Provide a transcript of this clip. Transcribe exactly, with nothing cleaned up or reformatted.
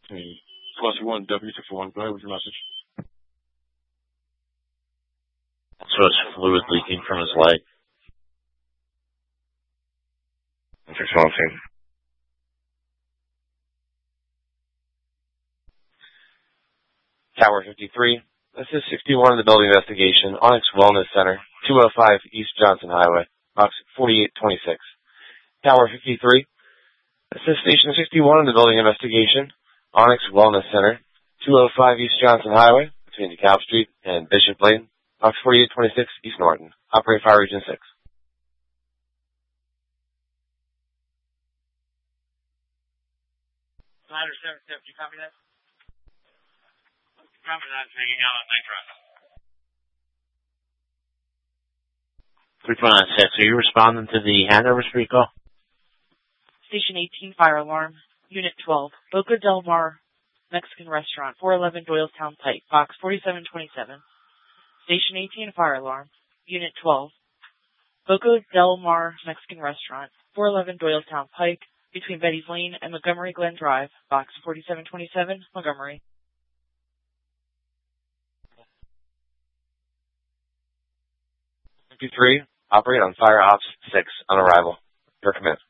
Hey, plus one W two four one. Go ahead with your message. So it's fluid leaking from his leg. six one two. Tower fifty-three. This is sixty-one in the building investigation. Onyx Wellness Center, two oh five East Johnson Highway, box forty-eight twenty-six. Tower fifty-three. This is station sixty-one in the building investigation. Onyx Wellness Center, two oh five East Johnson Highway, between DeKalb Street and Bishop Lane, box forty-eight twenty-six East Norton. Operate Fire Region six. Ladder seven seven, you copy that? Copy that, hanging out on Nitro. three two nine six, are you responding to the handover street call? Station eighteen, fire alarm. Unit twelve, Boca Del Mar Mexican Restaurant, four eleven Doylestown Pike, box forty-seven twenty-seven. Station eighteen, fire alarm. Unit twelve, Boca Del Mar Mexican Restaurant, four eleven Doylestown Pike, between Betty's Lane and Montgomery Glen Drive, box forty-seven twenty-seven, Montgomery. fifty-three, operate on Fire Ops six on arrival. Your command.